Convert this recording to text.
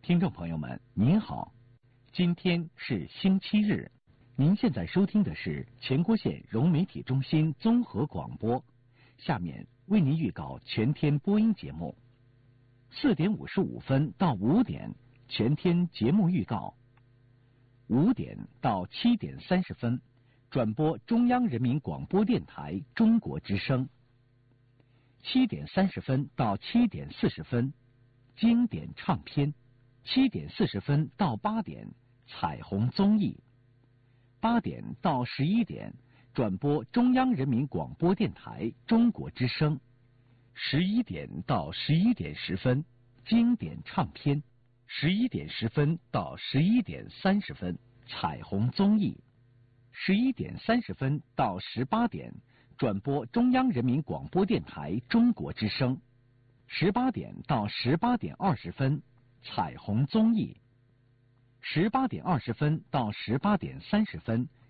听众朋友们，您好，今天是星期日，您现在收听的是前郭县融媒体中心综合广播。下面为您预告全天播音节目：4点55分到5点全天节目预告；5点到7点30分转播中央人民广播电台中国之声；7点30分到7点40分经典唱片；7点40分到8点彩虹综艺；8点到11点转播中央人民广播电台中国之声；11点到11点10分经典唱片；11点10分到11点30分彩虹综艺；11点30分到18点转播中央人民广播电台中国之声；18点到18点20分彩虹综艺；18点20分到18点30分